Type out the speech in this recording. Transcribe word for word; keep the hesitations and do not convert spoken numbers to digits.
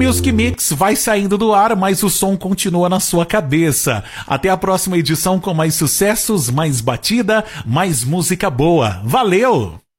Music Mix vai saindo do ar, mas o som continua na sua cabeça. Até a próxima edição com mais sucessos, mais batida, mais música boa. Valeu!